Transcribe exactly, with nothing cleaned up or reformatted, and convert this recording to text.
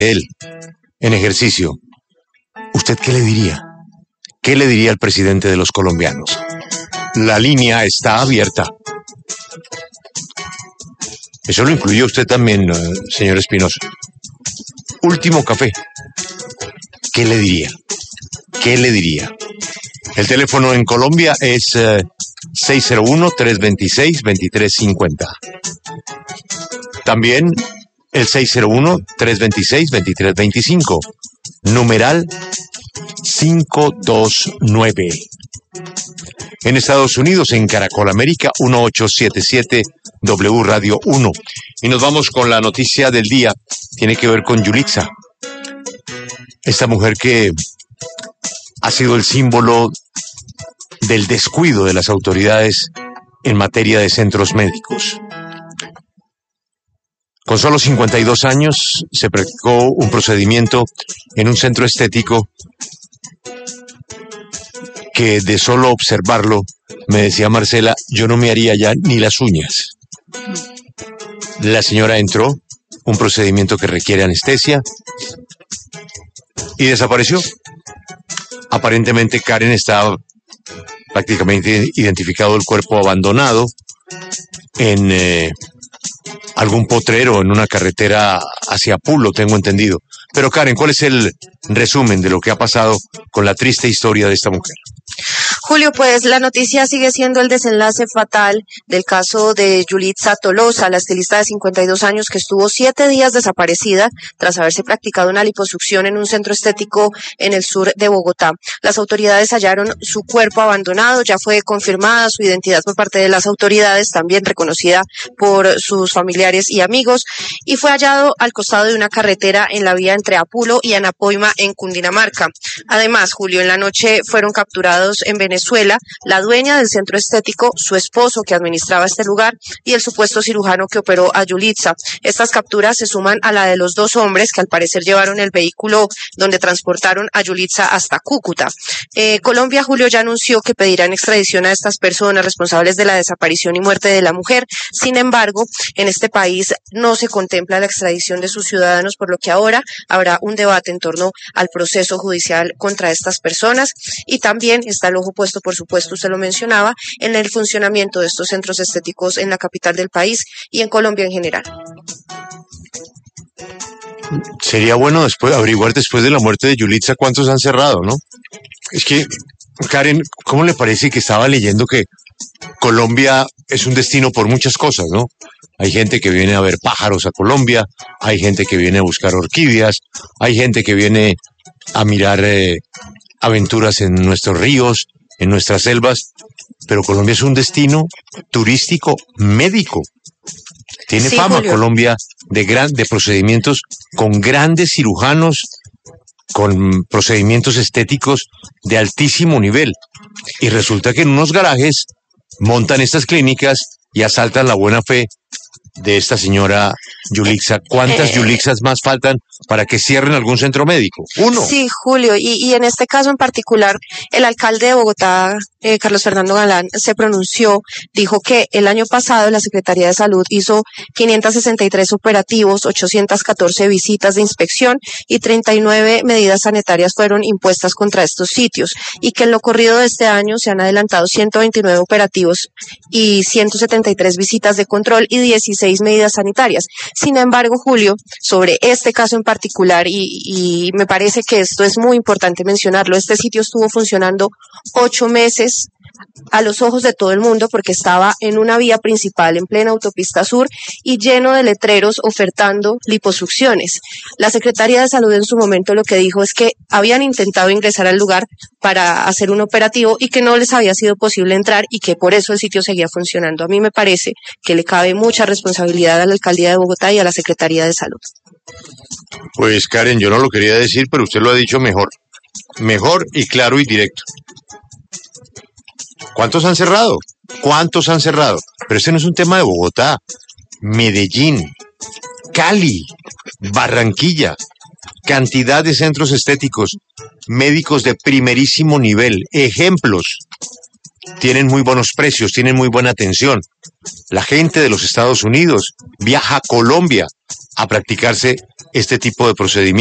él en ejercicio, ¿usted qué le diría? ¿Qué le diría al presidente de los colombianos? La línea está abierta. Eso lo incluyó usted también, señor Espinosa. Último café. ¿Qué le diría? ¿Qué le diría? El teléfono en Colombia es eh, seis cero uno, tres dos seis, dos tres cinco cero. También el seis cero uno, tres dos seis, dos tres dos cinco. Numeral cinco dos nueve. En Estados Unidos, en Caracol América, dieciocho setenta y siete W Radio uno. Y nos vamos con la noticia del día. Tiene que ver con Yulitza. Esta mujer que ha sido el símbolo del descuido de las autoridades en materia de centros médicos. Con solo cincuenta y dos años se practicó un procedimiento en un centro estético que de solo observarlo, me decía Marcela, yo no me haría ya ni las uñas. La señora entró, un procedimiento que requiere anestesia, y desapareció. Aparentemente Karen está prácticamente identificado el cuerpo abandonado en eh, algún potrero, en una carretera hacia Pulo, tengo entendido. Pero Karen, ¿cuál es el resumen de lo que ha pasado con la triste historia de esta mujer? Julio, pues la noticia sigue siendo el desenlace fatal del caso de Yulitza Tolosa, la estilista de cincuenta y dos años que estuvo siete días desaparecida tras haberse practicado una liposucción en un centro estético en el sur de Bogotá. Las autoridades hallaron su cuerpo abandonado, ya fue confirmada su identidad por parte de las autoridades, también reconocida por sus familiares y amigos, y fue hallado al costado de una carretera en la vía entre Apulo y Anapoima en Cundinamarca. Además, Julio, en la noche fueron capturados en Venezuela la dueña del centro estético, su esposo que administraba este lugar y el supuesto cirujano que operó a Yulitza. Estas capturas se suman a la de los dos hombres que al parecer llevaron el vehículo donde transportaron a Yulitza hasta Cúcuta. Eh, Colombia, Julio, ya anunció que pedirán extradición a estas personas responsables de la desaparición y muerte de la mujer. Sin embargo, en este país no se contempla la extradición de sus ciudadanos, por lo que ahora habrá un debate en torno al proceso judicial contra estas personas, y también está el ojo puesto, por supuesto, usted lo mencionaba, en el funcionamiento de estos centros estéticos en la capital del país y en Colombia en general. Sería bueno después averiguar después de la muerte de Yulitza cuántos han cerrado, ¿no? Es que, Karen, ¿cómo le parece que estaba leyendo que Colombia es un destino por muchas cosas, ¿no? Hay gente que viene a ver pájaros a Colombia, hay gente que viene a buscar orquídeas, hay gente que viene a mirar eh, aventuras en nuestros ríos, en nuestras selvas, pero Colombia es un destino turístico médico. Tiene sí, fama Julio. Colombia de, gran, de procedimientos con grandes cirujanos, con procedimientos estéticos de altísimo nivel. Y resulta que en unos garajes montan estas clínicas y asaltan la buena fe de esta señora Yulitza. ¿Cuántas eh, Yulitzas más faltan para que cierren algún centro médico? Uno. Sí, Julio, y, y en este caso en particular, el alcalde de Bogotá, eh, Carlos Fernando Galán, se pronunció, dijo que el año pasado la Secretaría de Salud hizo quinientos sesenta y tres operativos, ochocientas catorce visitas de inspección y treinta y nueve medidas sanitarias fueron impuestas contra estos sitios, y que en lo corrido de este año se han adelantado ciento veintinueve operativos y ciento setenta y tres visitas de control y dieciséis medidas sanitarias. Sin embargo, Julio, sobre este caso en particular, y, y me parece que esto es muy importante mencionarlo, este sitio estuvo funcionando ocho meses a los ojos de todo el mundo porque estaba en una vía principal en plena autopista sur y lleno de letreros ofertando liposucciones. La Secretaría de Salud en su momento lo que dijo es que habían intentado ingresar al lugar para hacer un operativo y que no les había sido posible entrar y que por eso el sitio seguía funcionando. A mí me parece que le cabe mucha responsabilidad a la Alcaldía de Bogotá y a la Secretaría de Salud. Pues Karen, yo no lo quería decir, pero usted lo ha dicho mejor. Mejor y claro y directo. ¿Cuántos han cerrado? ¿Cuántos han cerrado? Pero este no es un tema de Bogotá, Medellín, Cali, Barranquilla, cantidad de centros estéticos, médicos de primerísimo nivel, ejemplos. Tienen muy buenos precios, tienen muy buena atención. La gente de los Estados Unidos viaja a Colombia a practicarse este tipo de procedimientos.